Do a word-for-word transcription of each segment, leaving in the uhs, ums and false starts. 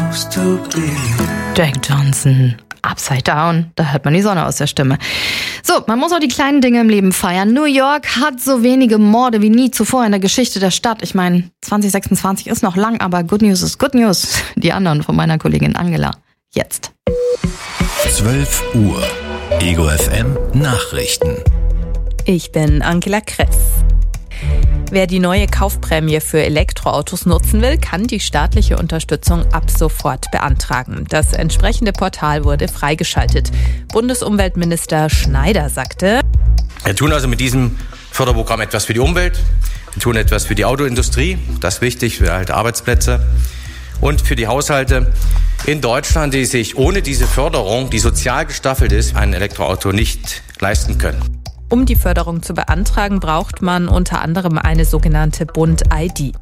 supposed to be. Jack Johnson, Upside Down, da hört man die Sonne aus der Stimme. So, man muss auch die kleinen Dinge im Leben feiern. New York hat so wenige Morde wie nie zuvor in der Geschichte der Stadt. Ich meine, zwanzig sechsundzwanzig ist noch lang, aber Good News ist Good News. Die anderen von meiner Kollegin Angela. Jetzt. zwölf Uhr. Ego F M Nachrichten. Ich bin Angela Kress. Wer die neue Kaufprämie für Elektroautos nutzen will, kann die staatliche Unterstützung ab sofort beantragen. Das entsprechende Portal wurde freigeschaltet. Bundesumweltminister Schneider sagte: Wir tun also mit diesem Förderprogramm etwas für die Umwelt, wir tun etwas für die Autoindustrie, das ist wichtig, für halt Arbeitsplätze und für die Haushalte in Deutschland, die sich ohne diese Förderung, die sozial gestaffelt ist, ein Elektroauto nicht leisten können. Um die Förderung zu beantragen, braucht man unter anderem eine sogenannte Bund-I D.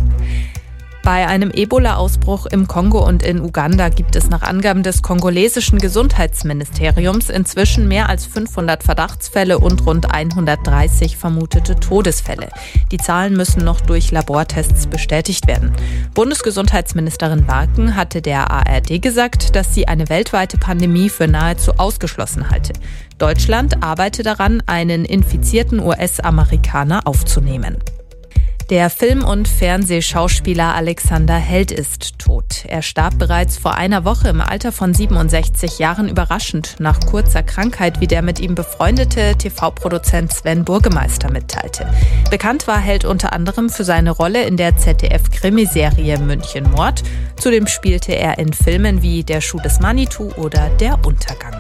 Bei einem Ebola-Ausbruch im Kongo und in Uganda gibt es nach Angaben des kongolesischen Gesundheitsministeriums inzwischen mehr als fünfhundert Verdachtsfälle und rund hundertdreißig vermutete Todesfälle. Die Zahlen müssen noch durch Labortests bestätigt werden. Bundesgesundheitsministerin Barken hatte der A R D gesagt, dass sie eine weltweite Pandemie für nahezu ausgeschlossen halte. Deutschland arbeite daran, einen infizierten U S-Amerikaner aufzunehmen. Der Film- und Fernsehschauspieler Alexander Held ist tot. Er starb bereits vor einer Woche im Alter von siebenundsechzig Jahren überraschend nach kurzer Krankheit, wie der mit ihm befreundete T V-Produzent Sven Burgemeister mitteilte. Bekannt war Held unter anderem für seine Rolle in der Z D F-Krimiserie München Mord. Zudem spielte er in Filmen wie Der Schuh des Manitou oder Der Untergang.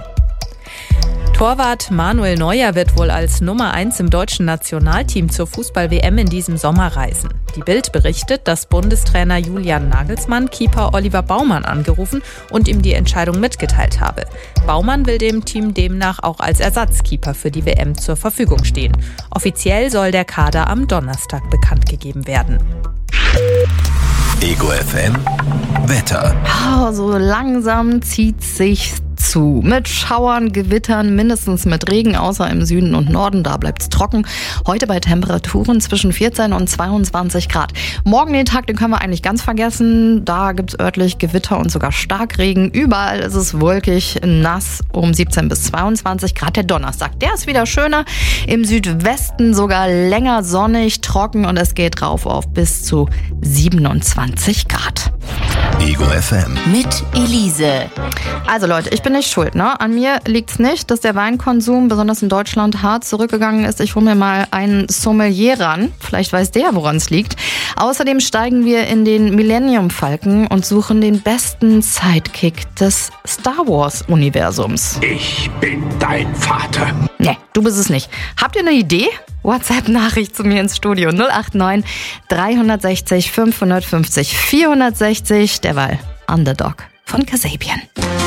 Torwart Manuel Neuer wird wohl als Nummer eins im deutschen Nationalteam zur Fußball-W M in diesem Sommer reisen. Die Bild berichtet, dass Bundestrainer Julian Nagelsmann Keeper Oliver Baumann angerufen und ihm die Entscheidung mitgeteilt habe. Baumann will dem Team demnach auch als Ersatzkeeper für die W M zur Verfügung stehen. Offiziell soll der Kader am Donnerstag bekannt gegeben werden. Ego F M Wetter. Oh, so langsam zieht sich zu. Mit Schauern, Gewittern, mindestens mit Regen, außer im Süden und Norden. Da bleibt's trocken. Heute bei Temperaturen zwischen vierzehn und zweiundzwanzig Grad. Morgen den Tag, den können wir eigentlich ganz vergessen. Da gibt's örtlich Gewitter und sogar Starkregen. Überall ist es wolkig, nass um siebzehn bis zweiundzwanzig Grad. Der Donnerstag, der ist wieder schöner. Im Südwesten sogar länger sonnig, trocken und es geht rauf auf bis zu siebenundzwanzig Grad. Ego F M mit Elise. Also Leute, ich bin nicht schuld, ne? An mir liegt's nicht, dass der Weinkonsum besonders in Deutschland hart zurückgegangen ist. Ich hole mir mal einen Sommelier ran. Vielleicht weiß der, woran es liegt. Außerdem steigen wir in den Millennium Falcon und suchen den besten Sidekick des Star Wars Universums. Ich bin dein Vater. Nee, du bist es nicht. Habt ihr eine Idee? WhatsApp-Nachricht zu mir ins Studio null acht neun drei sechs null fünf fünf null vierhundertsechzig. Derweil Underdog von Kasabian.